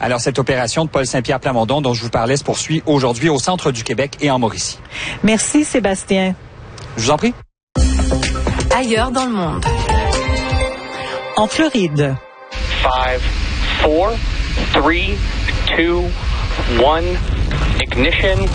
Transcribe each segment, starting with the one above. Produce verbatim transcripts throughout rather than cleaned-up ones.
Alors, cette opération de Paul Saint-Pierre Plamondon dont je vous parlais se poursuit aujourd'hui au centre du Québec et en Mauricie. Merci, Sébastien. Je vous en prie. Ailleurs dans le monde. En Floride. Five, four, three, two, one, ignition,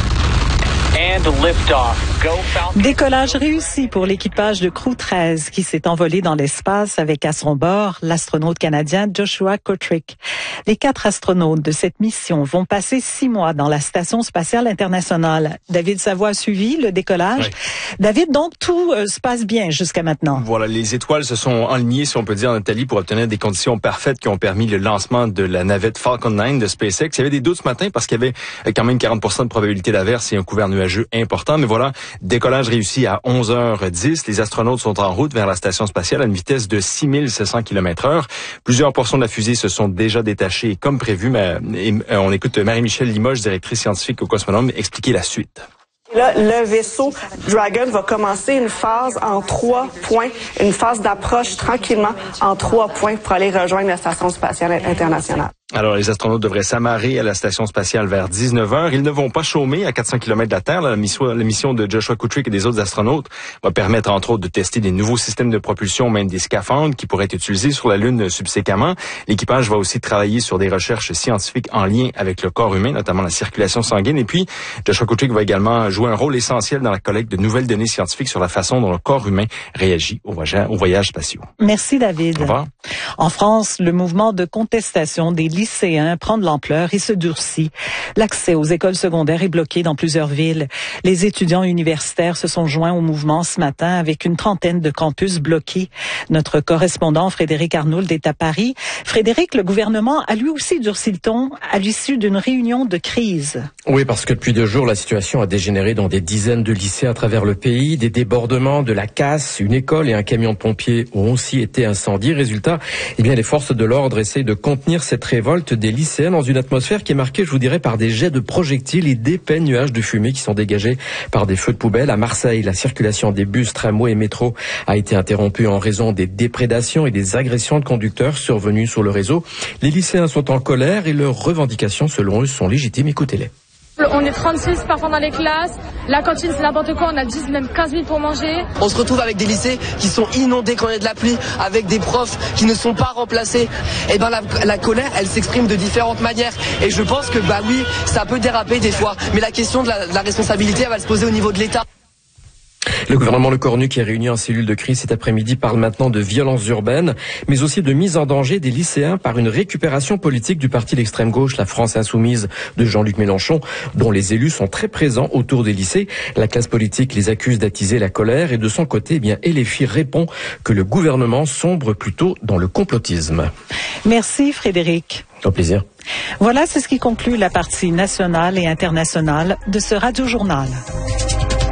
and liftoff. Go Falcon. Décollage réussi pour l'équipage de Crew treize qui s'est envolé dans l'espace avec à son bord l'astronaute canadien Joshua Kotrick. Les quatre astronautes de cette mission vont passer six mois dans la Station spatiale internationale. David Savoie a suivi le décollage. Oui. David, donc tout euh, se passe bien jusqu'à maintenant. Voilà, les étoiles se sont alignées, si on peut dire, en Italie pour obtenir des conditions parfaites qui ont permis le lancement de la navette Falcon neuf de SpaceX. Il y avait des doutes ce matin parce qu'il y avait quand même quarante pour cent de probabilité d'averse et un couvert nuageux important. Mais voilà, décollage réussi à onze heures dix. Les astronautes sont en route vers la station spatiale à une vitesse de six mille sept cents kilomètres heure. Plusieurs portions de la fusée se sont déjà détachées comme prévu. Mais on écoute Marie-Michèle Limoges, directrice scientifique au Cosmonome, expliquer la suite. Là, le vaisseau Dragon va commencer une phase en trois points, une phase d'approche tranquillement en trois points pour aller rejoindre la Station spatiale internationale. Alors, les astronautes devraient s'amarrer à la station spatiale vers dix-neuf heures. Ils ne vont pas chômer à quatre cents kilomètres de la Terre. La mission, la mission de Joshua Kotrick et des autres astronautes va permettre, entre autres, de tester des nouveaux systèmes de propulsion, même des scaphandres qui pourraient être utilisés sur la Lune subséquemment. L'équipage va aussi travailler sur des recherches scientifiques en lien avec le corps humain, notamment la circulation sanguine. Et puis, Joshua Kotrick va également jouer un rôle essentiel dans la collecte de nouvelles données scientifiques sur la façon dont le corps humain réagit aux voyages, aux voyages spatiaux. Merci, David. Au revoir. En France, le mouvement de contestation des lycéens prend de l'ampleur et se durcit. L'accès aux écoles secondaires est bloqué dans plusieurs villes. Les étudiants universitaires se sont joints au mouvement ce matin avec une trentaine de campus bloqués. Notre correspondant Frédéric Arnould est à Paris. Frédéric, le gouvernement a lui aussi durci le ton à l'issue d'une réunion de crise. Oui, parce que depuis deux jours, la situation a dégénéré dans des dizaines de lycées à travers le pays. Des débordements, de la casse, une école et un camion de pompiers ont aussi été incendiés. Résultat, eh bien, les forces de l'ordre essayent de contenir cette révolte des lycéens dans une atmosphère qui est marquée, je vous dirais, par des jets de projectiles et d'épais nuages de fumée qui sont dégagés par des feux de poubelle. À Marseille, la circulation des bus, tramways et métros a été interrompue en raison des déprédations et des agressions de conducteurs survenues sur le réseau. Les lycéens sont en colère et leurs revendications, selon eux, sont légitimes. Écoutez-les. On est trente-six parfois dans les classes, la cantine c'est n'importe quoi, on a dix, même quinze minutes pour manger. On se retrouve avec des lycées qui sont inondés quand il y a de la pluie, avec des profs qui ne sont pas remplacés. Et ben la, la colère, elle s'exprime de différentes manières. Et je pense que bah oui, ça peut déraper des fois. Mais la question de la, de la responsabilité, elle va se poser au niveau de l'État. Le gouvernement Le Cornu, qui est réuni en cellule de crise cet après-midi, parle maintenant de violences urbaines, mais aussi de mise en danger des lycéens par une récupération politique du parti d'extrême gauche, la France Insoumise de Jean-Luc Mélenchon, dont les élus sont très présents autour des lycées. La classe politique les accuse d'attiser la colère et de son côté, eh bien, L F I répond que le gouvernement sombre plutôt dans le complotisme. Merci Frédéric. Au plaisir. Voilà, c'est ce qui conclut la partie nationale et internationale de ce Radio-Journal.